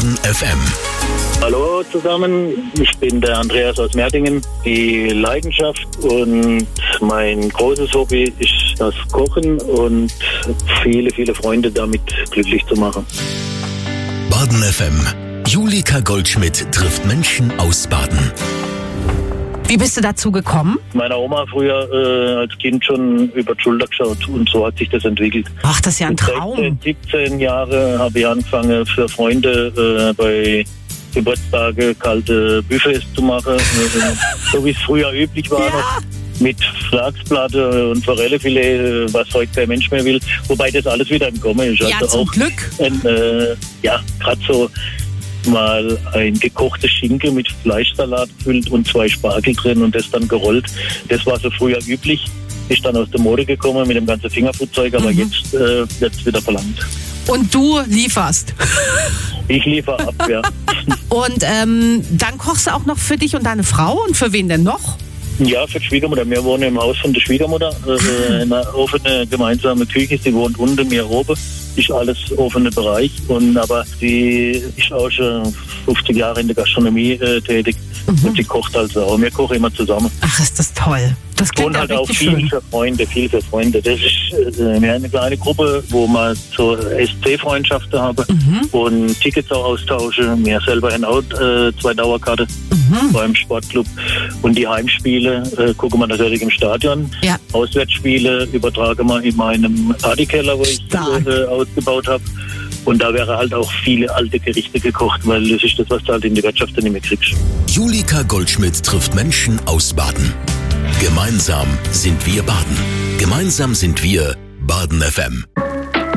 Baden FM. Hallo zusammen, ich bin der Andreas aus Merdingen. Die Leidenschaft und mein großes Hobby ist das Kochen und viele, viele Freunde damit glücklich zu machen. Baden FM. Julika Goldschmidt trifft Menschen aus Baden. Wie bist du dazu gekommen? Meiner Oma früher als Kind schon über die Schulter geschaut und so hat sich das entwickelt. Ach, das ist ja ein Traum. 17 Jahre habe ich angefangen für Freunde bei Geburtstage kalte Buffets zu machen, so wie es früher üblich war, noch mit Flachsplatte und Forellefilet, was heute kein Mensch mehr will, wobei das alles wieder im Kommen ist. Ja, also zum auch Glück. Gerade so mal ein gekochtes Schinken mit Fleischsalat gefüllt und 2 Spargel drin und das dann gerollt. Das war so früher üblich, ist dann aus der Mode gekommen mit dem ganzen Fingerfoodzeug, aber jetzt wird es wieder verlangt. Und du lieferst. Ich liefere ab, ja. Und dann kochst du auch noch für dich und deine Frau und für wen denn noch? Ja, für die Schwiegermutter. Wir wohnen im Haus von der Schwiegermutter. In einer offenen gemeinsame Küche. Sie wohnt unten, mir oben. Ist alles offener Bereich. Aber sie ist auch schon 50 Jahre in der Gastronomie tätig. Und sie kocht also auch. Wir kochen immer zusammen. Ach, ist das toll. Das klingt und ja halt auch richtig viel schön. für Freunde, Das ist eine kleine Gruppe, wo wir so SC-Freundschaften haben und Tickets auch austauschen. Wir selber haben auch 2 Dauerkarten beim Sportclub. Und die Heimspiele gucken wir natürlich im Stadion. Ja. Auswärtsspiele übertragen wir in meinem Partykeller, wo ich ausgebaut habe. Und da wäre halt auch viele alte Gerichte gekocht, weil das ist das, was du halt in der Wirtschaft nicht mehr kriegst. Julika Goldschmidt trifft Menschen aus Baden. Gemeinsam sind wir Baden. Gemeinsam sind wir Baden FM.